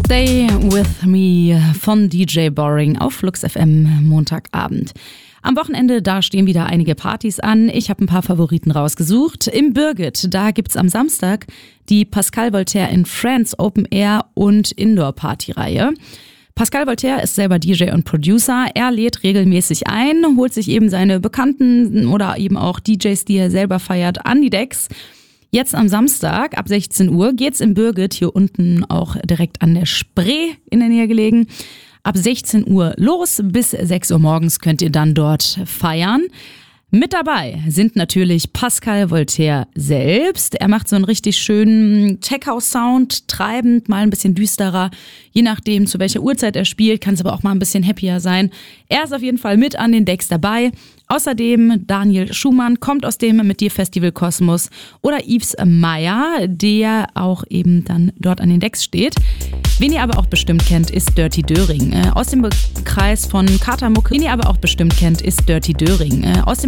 Stay With Me von DJ Boring auf Flux FM Montagabend. Am Wochenende, da stehen wieder einige Partys an. Ich habe ein paar Favoriten rausgesucht. Im Birgit, da gibt's am Samstag die Pascal Voltaire in France Open Air und Indoor Party Reihe. Pascal Voltaire ist selber DJ und Producer. Er lädt regelmäßig ein, holt sich eben seine Bekannten oder eben auch DJs, die er selber feiert, an die Decks. Jetzt am Samstag ab 16 Uhr geht's im Birgit, hier unten auch direkt an der Spree in der Nähe gelegen. Ab 16 Uhr los, bis 6 Uhr morgens könnt ihr dann dort feiern. Mit dabei sind natürlich Pascal Voltaire selbst. Er macht so einen richtig schönen Tech-House-Sound, treibend, mal ein bisschen düsterer. Je nachdem, zu welcher Uhrzeit er spielt, kann es aber auch mal ein bisschen happier sein. Er ist auf jeden Fall mit an den Decks dabei. Außerdem Daniel Schumann kommt aus dem Mit dir Festival Kosmos oder Yves Meyer, der auch eben dann dort an den Decks steht. Wen ihr aber auch bestimmt kennt, ist Dirty Döring. Aus dem Kreis von Katermucke. Wen ihr aber auch bestimmt kennt, ist Dirty Döring. Aus dem